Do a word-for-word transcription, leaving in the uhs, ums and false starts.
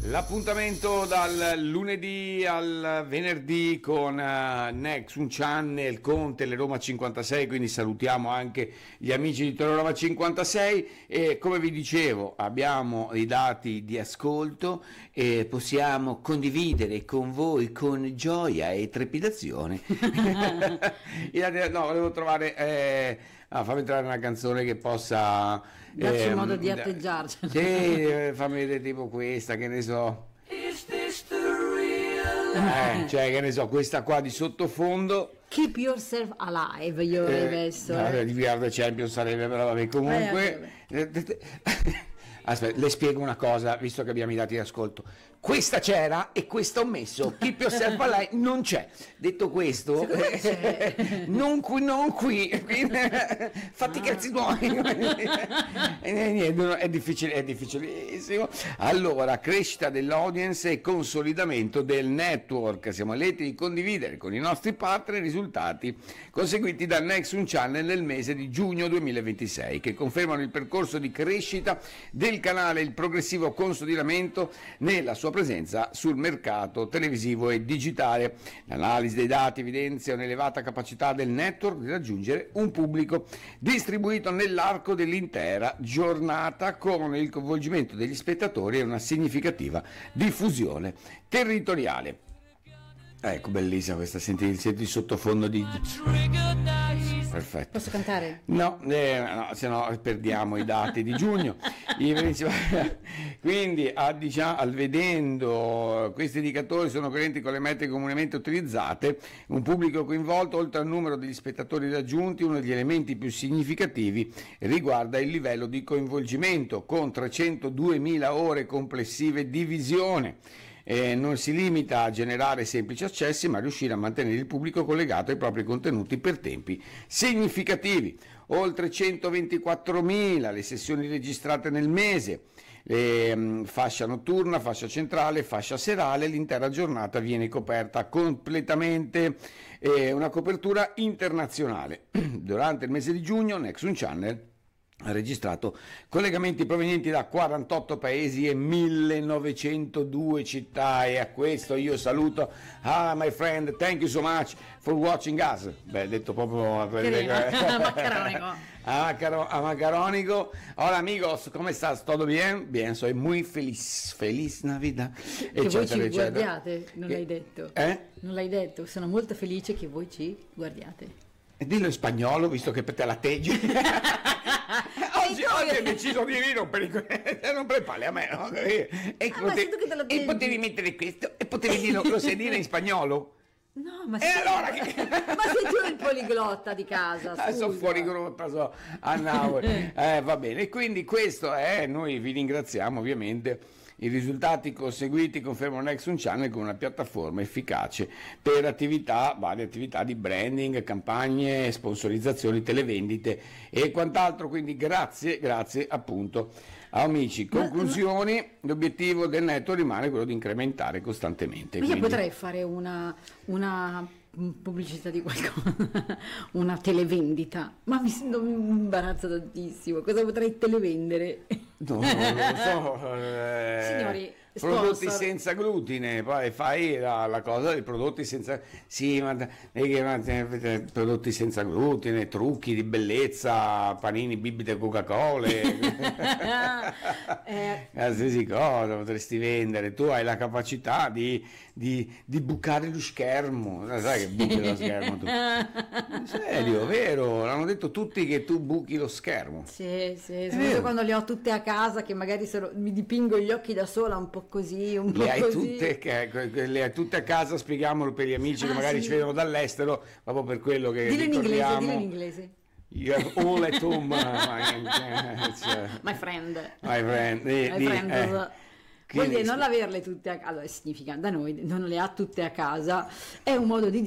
L'appuntamento dal lunedì al venerdì con uh, Nexus Channel con Teleroma cinquantasei, quindi salutiamo anche gli amici di Teleroma cinquantasei e come vi dicevo abbiamo i dati di ascolto e possiamo condividere con voi con gioia e trepidazione. No, volevo trovare... Eh, Ah, fammi entrare una canzone che possa darci eh, un modo di atteggiarci. Sì, eh, fammi vedere tipo questa, che ne so. Is this the real? Eh, cioè, che ne so, questa qua di sottofondo. Keep Yourself Alive, io eh, avrei messo. Eh, di We Are the Champion sarebbe, però vabbè, comunque. Eh, Aspetta, le spiego una cosa, visto che abbiamo i dati di ascolto. Questa c'era e questa ho messo. Keep Yourself Alive non c'è. Detto questo, eh, non qui, non qui. Fatti i cazzi tuoi. È difficile, è difficilissimo. Allora, crescita dell'audience e consolidamento del network. Siamo lieti di condividere con i nostri partner i risultati conseguiti dal Nexus Channel nel mese di giugno duemilaventisei, che confermano il percorso di crescita del canale, il progressivo consolidamento nella sua presenza sul mercato televisivo e digitale. L'analisi dei dati evidenzia un'elevata capacità del network di raggiungere un pubblico distribuito nell'arco dell'intera giornata, con il coinvolgimento degli spettatori e una significativa diffusione territoriale. Ecco, bellissima questa, senti, senti il sottofondo di... Perfetto. Posso cantare? No, eh, no, se no perdiamo i dati di giugno. Quindi, a, diciamo, al vedendo questi indicatori sono coerenti con le metriche comunemente utilizzate, un pubblico coinvolto, oltre al numero degli spettatori raggiunti, uno degli elementi più significativi riguarda il livello di coinvolgimento, con trecentoduemila ore complessive di visione. Eh, non si limita a generare semplici accessi, ma a riuscire a mantenere il pubblico collegato ai propri contenuti per tempi significativi. Oltre centoventiquattromila le sessioni registrate nel mese, eh, fascia notturna, fascia centrale, fascia serale, l'intera giornata viene coperta completamente, eh, una copertura internazionale. Durante il mese di giugno Nexus Channel ha registrato collegamenti provenienti da quarantotto paesi e millenovecentodue città, e a questo io saluto. Ah, my friend, thank you so much for watching us. Beh, detto proprio a Macaronico. A Macaronico. Hola amigos, come estás? ¿Todo bien? Bien, soy muy feliz. Feliz Navidad. Che voi ci guardiate, non che... l'hai detto. Eh? Non l'hai detto, sono molto felice che voi ci guardiate. E dillo in spagnolo, visto che per te la teggi. Oggi, oggi hai deciso di rompere, non prepari a me, no? E, ah, potevi, ma e potevi mettere questo e potevi dirlo, lo sai dire in spagnolo? No, ma, e allora che... ma sei tu il poliglotta di casa, scusa. Ah, sono fuori grotta, so. Annavo. eh, va bene, e quindi questo è, noi vi ringraziamo ovviamente. I risultati conseguiti confermano Nexus Channel come una piattaforma efficace per attività, varie attività di branding, campagne, sponsorizzazioni, televendite e quant'altro. Quindi grazie, grazie appunto amici. Conclusioni, ma, ma... l'obiettivo del network rimane quello di incrementare costantemente. Ma io quindi... potrei fare una, una pubblicità di qualcosa, una televendita, ma mi, mi imbarazza tantissimo. Cosa potrei televendere? No, non lo so. Eh, Signori, prodotti sponsor. senza glutine, poi fai la, la cosa dei prodotti senza, sì, ma, ma prodotti senza glutine, trucchi di bellezza, panini, bibite, Coca-Cola, eh. qualsiasi cosa potresti vendere. Tu hai la capacità di, di, di bucare lo schermo, sai che buchi lo schermo tu? In serio, vero? L'hanno detto tutti che tu buchi lo schermo. Sì, sì, soprattutto quando le ho tutte a casa, che magari sono, mi dipingo gli occhi da sola un po' così, un po' le hai così. Tutte, che, le hai tutte a casa, spieghiamolo per gli amici ah, che magari sì. ci vedono dall'estero, proprio per quello che dillo in inglese, dillo in inglese. You have all at home, my, my friend. My friend. Di, my di, friend eh. Vuol dire non averle tutte a casa, allora significa da noi non le ha tutte a casa, è un modo di